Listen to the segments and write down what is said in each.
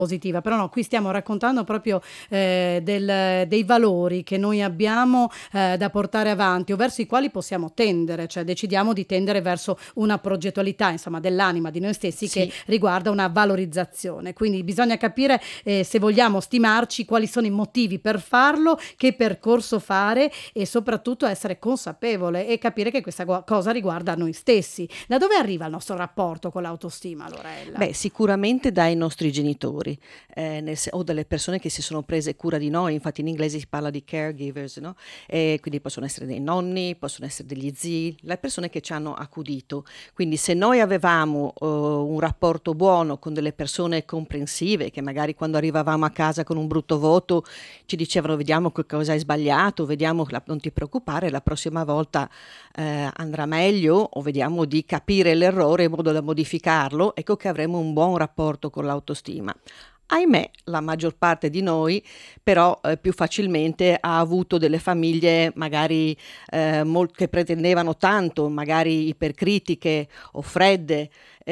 positiva, però no, qui stiamo raccontando proprio dei valori che noi abbiamo da portare avanti o verso i quali possiamo tendere, cioè decidiamo di tendere verso una progettualità, insomma, dell'anima di noi stessi che Sì. riguarda una valorizzazione. Quindi bisogna capire se vogliamo stimarci quali sono i motivi per farlo, che percorso fare e soprattutto essere consapevole e capire che questa cosa riguarda noi stessi. Da dove arriva il nostro rapporto con l'autostima, Lorella? Beh, sicuramente dai nostri genitori, o dalle persone che si sono prese cura di noi, infatti in inglese si parla di caregivers, no? Quindi possono essere dei nonni, possono essere degli zii, le persone che ci hanno accudito. Quindi se noi avevamo un rapporto buono con delle persone comprensive, che magari quando arrivavamo a casa con un brutto voto ci dicevano vediamo che cosa hai sbagliato, vediamo, non ti preoccupare, la prossima volta andrà meglio, o vediamo di capire l'errore in modo da modificarlo, ecco che avremo un buon rapporto con l'autostima. Ahimè, la maggior parte di noi però più facilmente ha avuto delle famiglie magari che pretendevano tanto, magari ipercritiche o fredde,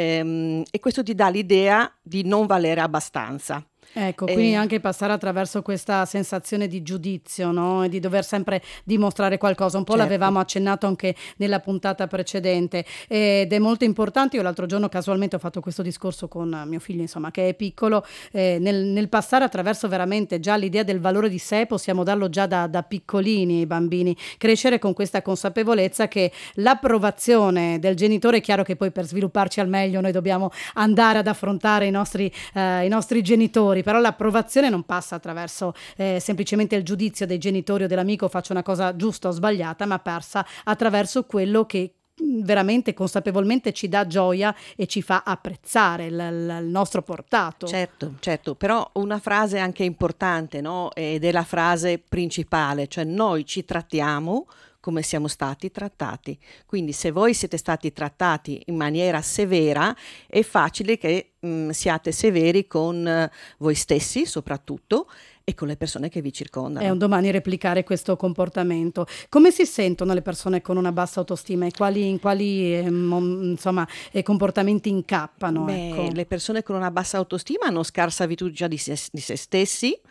e questo ti dà l'idea di non valere abbastanza. Ecco, quindi Eh, anche passare attraverso questa sensazione di giudizio, no? E di dover sempre dimostrare qualcosa. Un po' certo. l'avevamo accennato anche nella puntata precedente ed è molto importante. Io l'altro giorno casualmente ho fatto questo discorso con mio figlio, insomma, che è piccolo. Nel passare attraverso veramente già l'idea del valore di sé, possiamo darlo già da piccolini ai bambini. Crescere con questa consapevolezza che l'approvazione del genitore, è chiaro che poi per svilupparci al meglio noi dobbiamo andare ad affrontare i nostri genitori, però l'approvazione non passa attraverso semplicemente il giudizio dei genitori o dell'amico faccio una cosa giusta o sbagliata, ma passa attraverso quello che veramente consapevolmente ci dà gioia e ci fa apprezzare il nostro portato. Certo, certo, però una frase anche importante, no? Ed è la frase principale, cioè noi ci trattiamo come siamo stati trattati. Quindi se voi siete stati trattati in maniera severa, è facile che siate severi con voi stessi soprattutto e con le persone che vi È un circondano. domani replicare questo comportamento. Come si sentono le persone con una bassa autostima e quali insomma, comportamenti incappano? Beh, Ecco. le persone con una bassa autostima hanno scarsa fiducia di se stessi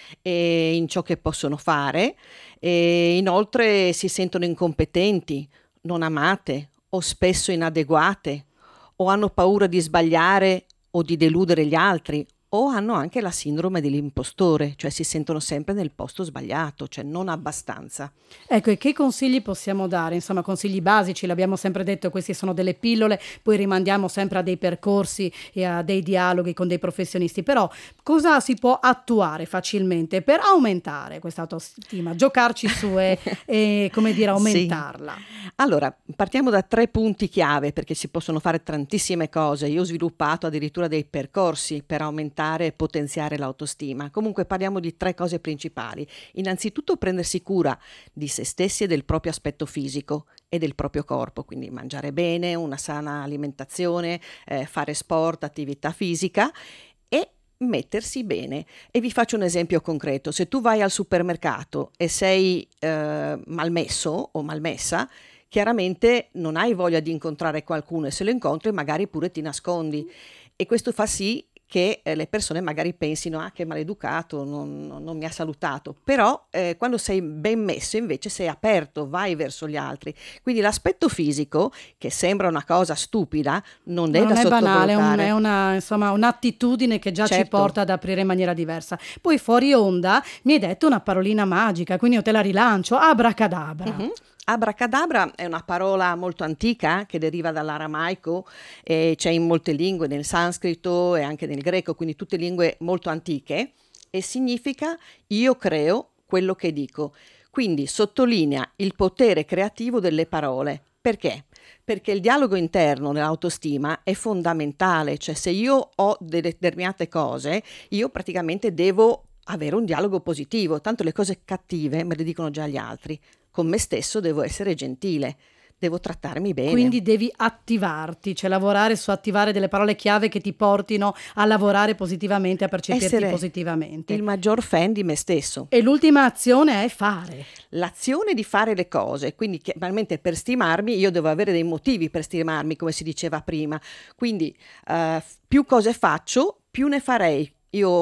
e in ciò che possono fare, e inoltre si sentono incompetenti, non amate o spesso inadeguate, o hanno paura di sbagliare o di deludere gli altri, o hanno anche la sindrome dell'impostore, cioè si sentono sempre nel posto sbagliato, cioè non abbastanza. Ecco, e che consigli possiamo dare? Insomma, consigli basici, l'abbiamo sempre detto, queste sono delle pillole, poi rimandiamo sempre a dei percorsi e a dei dialoghi con dei professionisti, però cosa si può attuare facilmente per aumentare questa autostima, giocarci su e come dire, Sì. aumentarla? Allora, partiamo da 3 punti chiave perché si possono fare tantissime cose. Io ho sviluppato addirittura dei percorsi per aumentare e potenziare l'autostima. Comunque parliamo di 3 cose principali. Innanzitutto prendersi cura di se stessi e del proprio aspetto fisico e del proprio corpo, quindi mangiare bene, una sana alimentazione, fare sport, attività fisica e mettersi bene. E vi faccio un esempio concreto: se tu vai al supermercato e sei malmesso o malmessa, chiaramente non hai voglia di incontrare qualcuno, e se lo incontri magari pure ti nascondi, e questo fa sì che le persone magari pensino ah, che maleducato, non mi ha salutato, però quando sei ben messo invece sei aperto, vai verso gli altri. Quindi l'aspetto fisico, che sembra una cosa stupida, non Ma è da non è banale, è sottovalutare. una, insomma, un'attitudine che già ci Certo. porta ad aprire in maniera diversa. Poi fuori onda mi hai detto una parolina magica, quindi io te la rilancio, abracadabra. Mhm. Abracadabra è una parola molto antica che deriva dall'aramaico e c'è in molte lingue, nel sanscrito e anche nel greco, quindi tutte lingue molto antiche, e significa io creo quello che dico. Quindi sottolinea il potere creativo delle parole. Perché? Perché il dialogo interno nell'autostima è fondamentale, cioè se io ho delle determinate cose, io praticamente devo avere un dialogo positivo, tanto le cose cattive me le dicono già gli altri. Con me stesso devo essere gentile, devo trattarmi bene. Quindi devi attivarti, cioè lavorare su attivare delle parole chiave che ti portino a lavorare positivamente, a percepirti Essere positivamente. il maggior fan di me stesso. E l'ultima azione è fare. L'azione di fare le cose, quindi chiaramente per stimarmi io devo avere dei motivi per stimarmi, come si diceva prima. Quindi più cose faccio, più ne farei. Io